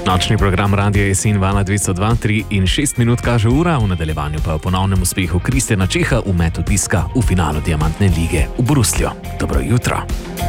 Nočni program Radia Jesenj vala 202, 3 in 6 minut kaže ura, v nadaljevanju pa o ponovnem uspehu Kristjana Čeha v metu diska v finalu Diamantne lige v Bruslju. Dobro jutro.